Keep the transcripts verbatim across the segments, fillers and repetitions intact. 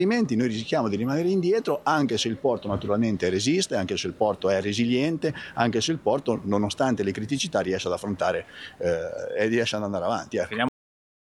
Altrimenti noi rischiamo di rimanere indietro, anche se il porto naturalmente resiste, anche se il porto è resiliente, anche se il porto, nonostante le criticità, riesce ad affrontare eh, e riesce ad andare avanti. Ecco. Finiamo.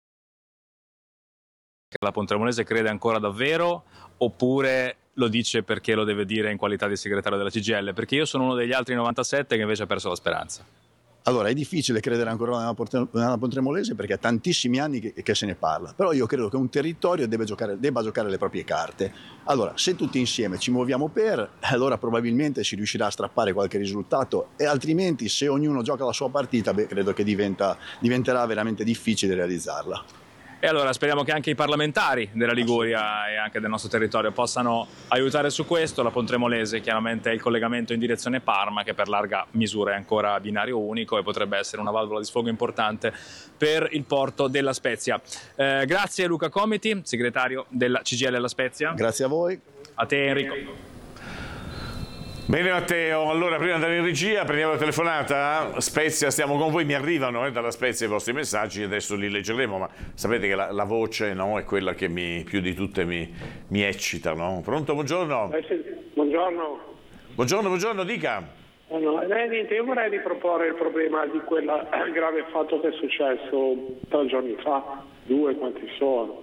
La Pontremolese crede ancora davvero oppure lo dice perché lo deve dire in qualità di segretario della C G I L? Perché io sono uno degli altri novantasette che invece ha perso la speranza. Allora, è difficile credere ancora nella Pontremolese perché è tantissimi anni che, che se ne parla, però io credo che un territorio debba giocare, debba giocare le proprie carte. Allora, se tutti insieme ci muoviamo per, allora probabilmente si riuscirà a strappare qualche risultato, e altrimenti se ognuno gioca la sua partita, beh, credo che diventa, diventerà veramente difficile realizzarla. E allora speriamo che anche i parlamentari della Liguria e anche del nostro territorio possano aiutare su questo. La Pontremolese chiaramente è il collegamento in direzione Parma, che per larga misura è ancora a binario unico e potrebbe essere una valvola di sfogo importante per il porto della Spezia. Eh, grazie Luca Comiti, segretario della C G I L La Spezia. Grazie a voi. A te Enrico. Bene Matteo, allora prima di andare in regia prendiamo la telefonata. Spezia, stiamo con voi, mi arrivano eh, dalla Spezia i vostri messaggi, adesso li leggeremo, ma sapete che la, la voce, no, è quella che mi, più di tutte mi, mi eccita, no? Pronto, buongiorno? Eh sì, buongiorno. Buongiorno, buongiorno, dica. Eh no, eh, niente, io vorrei riproporre il problema di quel grave fatto che è successo tre giorni fa, due quanti sono.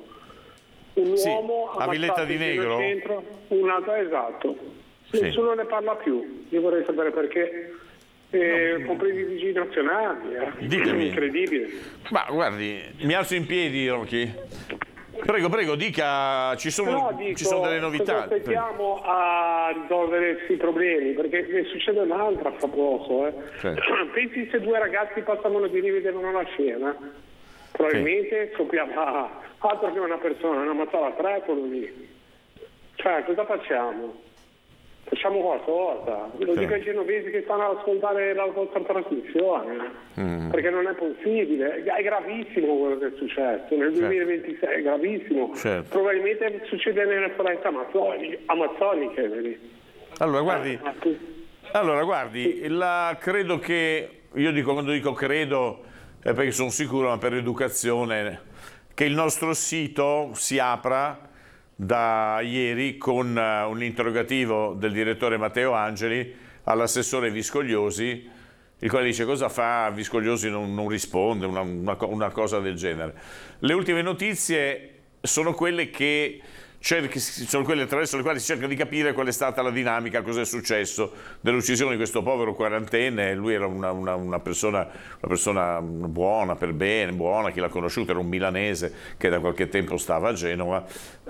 Un sì, uomo a Villetta di Negro? Centro, un altro, esatto. Sì. Nessuno ne parla più, io vorrei sapere perché, eh, no. Compresi i vigili nazionali, eh. Ditemi. Incredibile. Ma guardi, mi alzo in piedi, Rocky. Prego, prego, dica, ci sono, no, dico, ci sono delle novità. Aspettiamo a risolvere questi problemi, perché ne succede un'altra a Famoso. Eh. Certo. Pensi se due ragazzi passavano di lì e vedevano la scena? Probabilmente sì. Scoppiava altro che una persona, ne ammazzava tre quello lì. Cioè, cosa facciamo? Facciamo qualcosa, lo sì. dico ai genovesi che stanno ad ascoltare la vostra trasmissione, mm. perché non è possibile, è gravissimo quello che è successo nel duemilaventisei, certo. È gravissimo, certo. Probabilmente succede nelle foreste amazzoniche, amazzoniche. Allora guardi, allora, guardi la, credo che, io dico quando dico credo, è perché sono sicuro, ma per educazione, che il nostro sito si apra da ieri con uh, un interrogativo del direttore Matteo Angeli all'assessore Viscogliosi, il quale dice cosa fa Viscogliosi, non, non risponde, una, una, una cosa del genere. Le ultime notizie sono quelle che cerchi, sono quelle attraverso le quali si cerca di capire qual è stata la dinamica, cosa è successo dell'uccisione di questo povero quarantenne. Lui era una, una, una, persona, una persona buona, per bene, buona, chi l'ha conosciuto, era un milanese che da qualche tempo stava a Genova,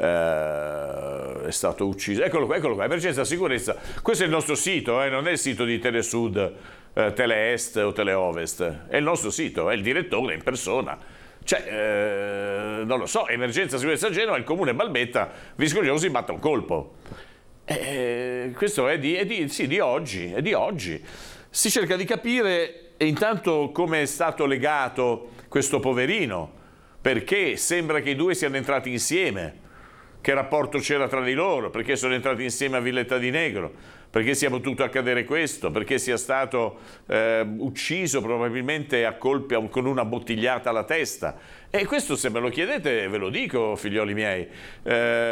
eh, è stato ucciso. Eccolo qua, eccolo qua, emergenza sicurezza. Questo è il nostro sito, eh, non è il sito di Telesud, eh, Teleest o Teleovest, è il nostro sito, è il direttore in persona. Cioè, eh, non lo so, emergenza sicurezza Genova, il comune Balbetta, Viscogliosi batte un colpo. Eh, questo è, di, è, di, sì, di oggi, è di oggi. Si cerca di capire intanto come è stato legato questo poverino, perché sembra che i due siano entrati insieme, che rapporto c'era tra di loro, perché sono entrati insieme a Villetta di Negro, perché sia potuto accadere questo, perché sia stato eh, ucciso probabilmente a colpi con una bottigliata alla testa. E questo, se me lo chiedete, ve lo dico, figlioli miei. Eh,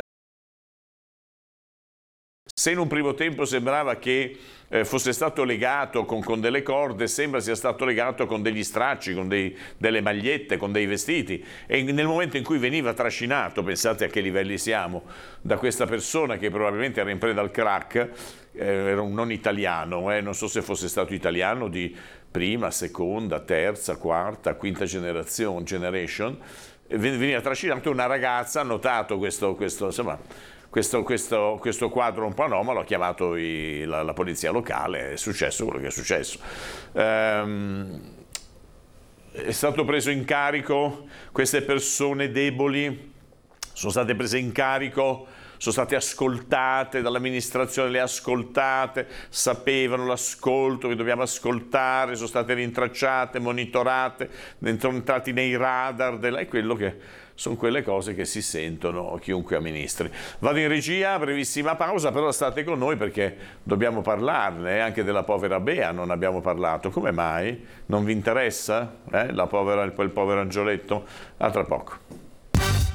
se in un primo tempo sembrava che eh, fosse stato legato con, con delle corde, sembra sia stato legato con degli stracci, con dei, delle magliette, con dei vestiti. E nel momento in cui veniva trascinato, pensate a che livelli siamo, da questa persona che probabilmente era in preda al crack, eh, era un non italiano, eh, non so se fosse stato italiano di prima, seconda, terza, quarta, quinta generazione, generation, veniva trascinato una ragazza, ha notato questo, questo insomma, Questo, questo, questo quadro un po' anomalo, ha chiamato i, la, la polizia locale, è successo quello che è successo. Ehm, è stato preso in carico, queste persone deboli sono state prese in carico, sono state ascoltate dall'amministrazione, le ascoltate, sapevano l'ascolto che dobbiamo ascoltare, sono state rintracciate, monitorate, entrati nei radar, della, è quello che... sono quelle cose che si sentono chiunque amministri. Vado in regia, brevissima pausa, però state con noi perché dobbiamo parlarne, anche della povera Bea non abbiamo parlato. Come mai? Non vi interessa? Eh? La povera, quel povero angioletto? A tra poco.